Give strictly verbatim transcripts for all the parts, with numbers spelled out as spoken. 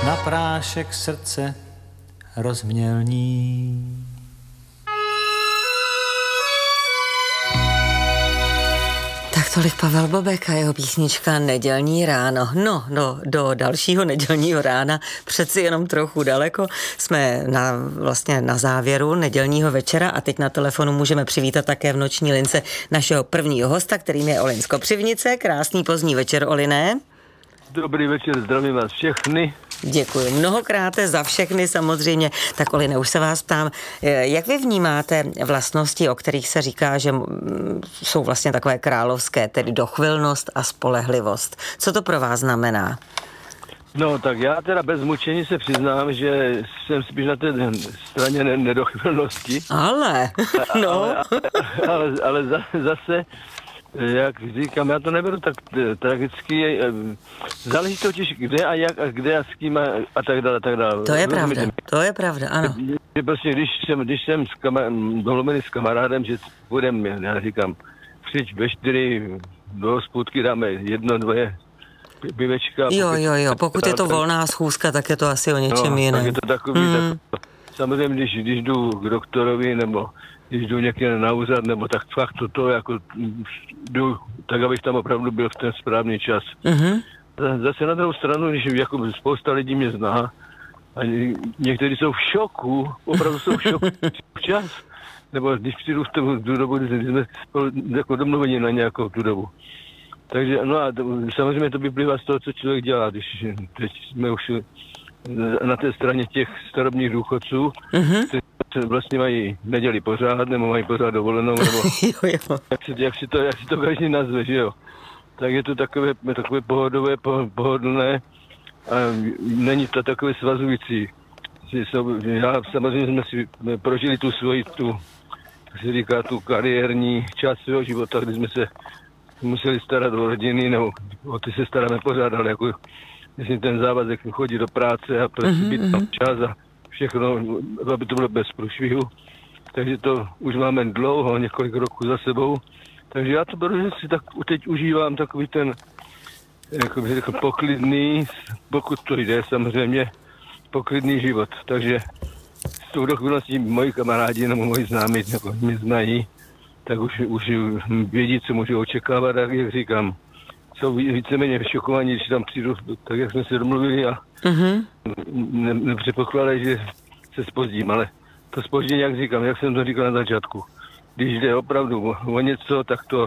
na prášek srdce rozmělní. Tak tolik Pavel Bobek a jeho písnička Nedělní ráno. No, no, do dalšího nedělního rána přeci jenom trochu daleko. Jsme na, vlastně na závěru nedělního večera a teď na telefonu můžeme přivítat také v noční lince našeho prvního hosta, kterým je Olin z Kopřivnice. Krásný pozdní večer, Oliné. Dobrý večer, zdravím vás všechny. Děkuji mnohokrát za všechny samozřejmě. Tak Oline, už se vás ptám, jak vy vnímáte vlastnosti, o kterých se říká, že jsou vlastně takové královské, tedy dochvilnost a spolehlivost. Co to pro vás znamená? No tak já teda bez mučení se přiznám, že jsem spíš na té straně nedochvilnosti. Ale, no. Ale, ale, ale, ale zase, jak říkám, já to neberu tak tragicky. Záleží totiž kde a jak a kde a s kým a, a tak dále, a tak dále. To je pravda, to je pravda, ano. Že prostě, když jsem, když jsem s kama, domluvený s kamarádem, že budeme, já říkám, přijď ve čtyři do hospůdky, dáme jedno, dvoje pivečka. Jo, jo, jo, pokud je to volná schůzka, tak je to asi o něčem no, jiném. Tak je to takový, mm. tak, samozřejmě, když, když jdu k doktorovi, nebo když jdu někde na úřad, nebo tak fakt toto, jako jdu, tak abych tam opravdu byl v ten správný čas. Mm-hmm. Zase na druhou stranu, když jako spousta lidí mě zná, a někteří jsou v šoku, opravdu jsou v šoku včas, nebo když přijdu v tu dobu, když jsme jako domluveni na nějakou tu dobu. Takže no a to, samozřejmě to vyplývá z toho, co člověk dělá, když teď jsme už na té straně těch starobních důchodců, mm-hmm. kteří vlastně mají neděli pořád, nebo mají pořád dovolenou, nebo jo, jo. Jak, si, jak, si to, jak si to každý nazve, že jo. Tak je to takové, takové pohodové, pohodlné a není to takové svazující. Já samozřejmě jsme si prožili tu svoji, tu, jak se říká, tu kariérní část svého života, kdy jsme se museli starat o rodiny, nebo o ty se staráme pořád, ale jako myslím ten závazek chodit do práce a prostě být tam čas a všechno, aby to bylo bez průšvihu. Takže to už máme dlouho, několik roků za sebou. Takže já to beru, že si tak teď užívám takový ten, jako bych řekl, poklidný, pokud to jde samozřejmě, poklidný život. Takže s tou dochvilností moji kamarádi nebo moji známí jako mě znají, tak už, už vědí, co můžu očekávat, tak jak říkám, jsou víceméně šokovaní, když tam přijdu, tak jak jsme se domluvili a mm-hmm. ne, nepředpokládají, že se zpozdím, ale to zpoždění, jak říkám, jak jsem to říkal na začátku, když jde opravdu o, o něco, tak to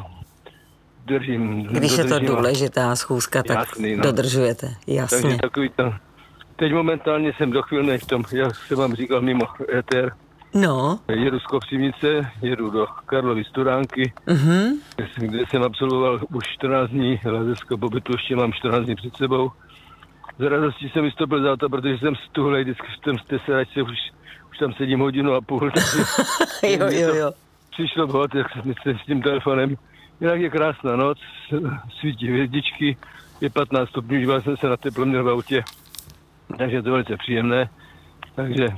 držím. Když dodržím, je to důležitá schůzka, tak jasný, no. Dodržujete, jasně. Takže takový to, teď momentálně jsem dochvilnej v tom, jak jsem vám říkal, mimo éter. No. Jedu z Kopřivnice, jedu do Karlovy Studánky, uh-huh. kde jsem absolvoval už čtrnáct dní lázeňského pobytu, ještě mám čtrnáct dní před sebou. Z radostí jsem vystoupil z auta, protože jsem stuhlej, vždycky jsem z té sedačce, už, už tam sedím hodinu a půl, takže jo, jo, jo. Přišlo vhod, jak jsem s tím telefonem. Jinak je krásná noc, svítí hvězdičky, je patnáct stupňů, díval jsem se na teplo měl v autě, takže je to velice příjemné. Takže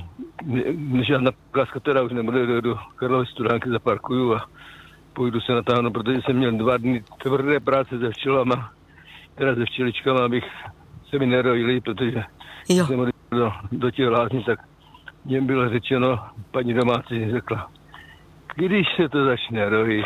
žádná kláska teda už nebude, do, do Karlovy Studánky zaparkuju a půjdu se natáhnout, protože jsem měl dva dny tvrdé práce se včelama, teda se včeličkama, abych se mi nerojili, protože jo. jsem odjel do, do těch lázní, tak mě bylo řečeno, paní domácí řekla, když se to začne rojit,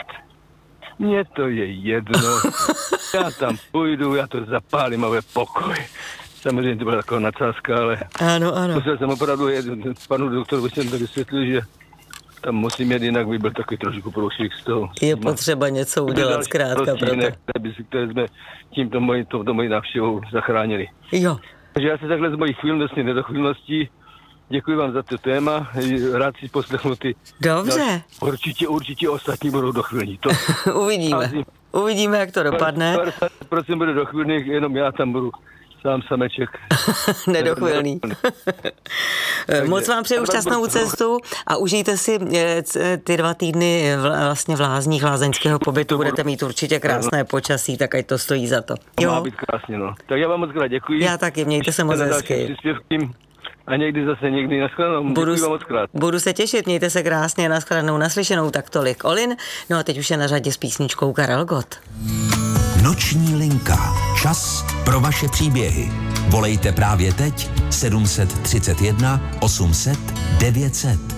mně to je jedno, já tam půjdu, já to zapálím a bude pokoj. Samozřejmě to byla taková nadsázka, ale ano, ano. musel jsem opravdu jet, panu doktorovi jsem to vysvětlil, že tam musím jet, jinak by byl takový trošku průšvih z toho. Je potřeba něco udělat zkrátka pro to. Které jsme tímto mojí, touto mojí návštěvou zachránili. Jo. Takže já se takhle z mojí chvílností, nedochvílností, děkuji vám za to téma, rád si poslechnu ty. Dobře. No, určitě, určitě ostatní budou dochvílní. To uvidíme, uvidíme, jak to dopadne. padesát procent bude dochvílných, jenom já tam budu. Sám sameček. Nedochvilný. Moc vám přeju šťastnou cestu a užijte si ty dva týdny vlastně v lázních lázeňského pobytu. Budete mít určitě krásné počasí, tak ať to stojí za to. Jo? Má být krásně, no. Tak já vám moc krát děkuji. Já taky, mějte se moc hezky. A někdy zase někdy nashledanou. Budu, vám moc krát. Budu se těšit, mějte se krásně, nashledanou, naslyšenou, tak tolik Olin. No a teď už je na řadě s písničkou Karel Gott. Noční linka. Čas pro vaše příběhy. Volejte právě teď sedm set třicet jedna osm set devět set.